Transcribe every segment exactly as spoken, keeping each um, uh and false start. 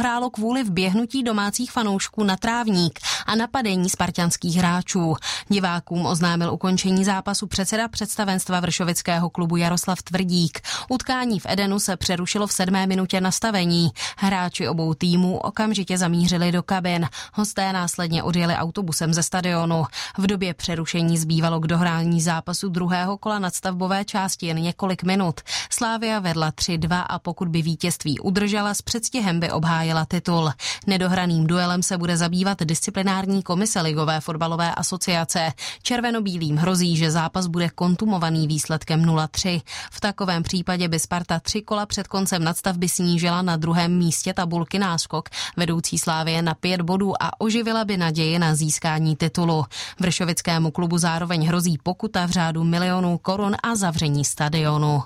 prohrálo kvůli vběhnutí domácích fanoušků na trávník a napadení spartanských hráčů. Divákům oznámil ukončení zápasu předseda představenstva vršovického klubu Jaroslav Tvrdík. Utkání v Edenu se přerušilo v sedmé minutě nastavení. Hráči obou týmů okamžitě zamířili do kabin. Hosté následně odjeli autobusem ze stadionu. V době přerušení zbývalo k dohrání zápasu druhého kola nadstavbové části jen několik minut. Slavia vedla tři dva a pokud by vítězství udržela, s předstihem by obhájila titul. Nedohraným duelem se bude zabývat disciplinární komise Ligové fotbalové asociace. Červenobílým hrozí, že zápas bude kontumovaný výsledkem nula tři. V takovém případě by Sparta tři kola před koncem nadstavby snížila na druhém místě tabulky náskok vedoucí Slavie na pět bodů a oživila by naději na získání titulu. Vršovickému klubu zároveň hrozí pokuta v řádu milionů korun a zavření stadionu.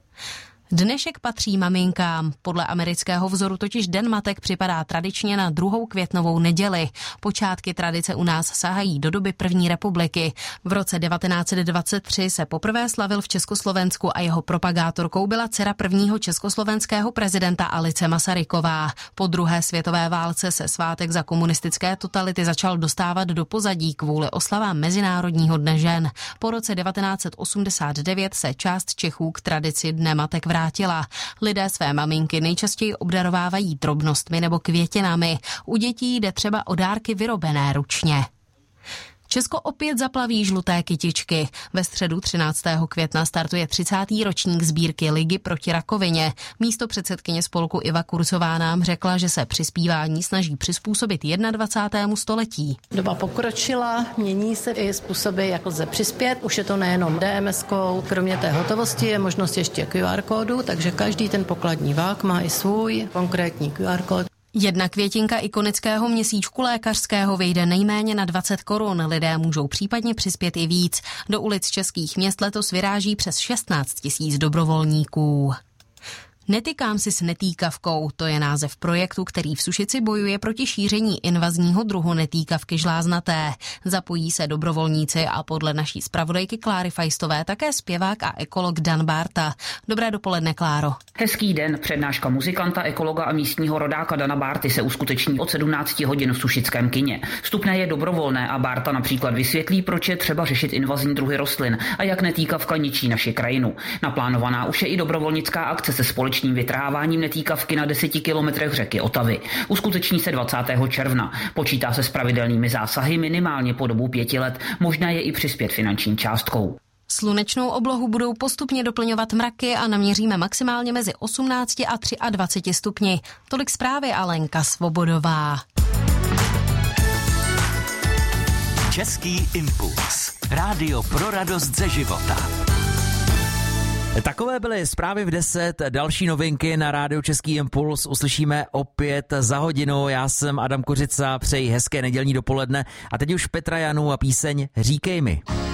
Dnešek patří maminkám. Podle amerického vzoru totiž Den matek připadá tradičně na druhou květnovou neděli. Počátky tradice u nás sahají do doby první republiky. V roce devatenáct set dvacet tři se poprvé slavil v Československu a jeho propagátorkou byla dcera prvního československého prezidenta Alice Masaryková. Po druhé světové válce se svátek za komunistické totality začal dostávat do pozadí kvůli oslavám Mezinárodního dne žen. Po roce devatenáct set osmdesát devět se část Čechů k tradici Dne matek vrátila. Lidé své maminky nejčastěji obdarovávají drobnostmi nebo květinami. U dětí jde třeba o dárky vyrobené ručně. Česko opět zaplaví žluté kytičky. Ve středu třináctého května startuje třicátý ročník sbírky Ligy proti rakovině. Místo předsedkyně spolku Iva Kurzová nám řekla, že se přispívání snaží přizpůsobit dvacátému prvnímu století. Doba pokročila, mění se i způsoby, jak lze přispět. Už je to nejenom D M eskou, kromě té hotovosti je možnost ještě Q R kódu, takže každý ten pokladní vák má i svůj konkrétní Q R kód. Jedna květinka ikonického měsíčku lékařského vyjde nejméně na dvacet korun. Lidé můžou případně přispět i víc. Do ulic českých měst letos vyráží přes šestnáct tisíc dobrovolníků. Netykám si s netýkavkou, to je název projektu, který v Sušici bojuje proti šíření invazního druhu netýkavky žláznaté. Zapojí se dobrovolníci a podle naší zpravodajky Kláry Fajstové také zpěvák a ekolog Dan Bárta. Dobré dopoledne, Kláro. Hezký den, přednáška muzikanta, ekologa a místního rodáka Dana Bárty se uskuteční od sedmnáct hodin v Sušickém kině. Vstupné je dobrovolné a Bárta například vysvětlí, proč je třeba řešit invazní druhy rostlin a jak netýkavka ničí naši krajinu. Naplánovaná už je i dobrovolnická akce se společným vytrháváním netýkavky na deseti kilometrech řeky Otavy. Uskuteční se dvacátého června. Počítá se s pravidelnými zásahy minimálně po dobu pěti let. Možná je i přispět finanční částkou. Slunečnou oblohu budou postupně doplňovat mraky a naměříme maximálně mezi osmnácti a dvaceti třemi stupni. Tolik zprávy a Lenka Svobodová. Český impuls. Rádio pro radost ze života. Takové byly zprávy v deset, další novinky na rádiu Český impuls uslyšíme opět za hodinu. Já jsem Adam Kořica, přeji hezké nedělní dopoledne a teď už Petra Janů a píseň Říkej mi.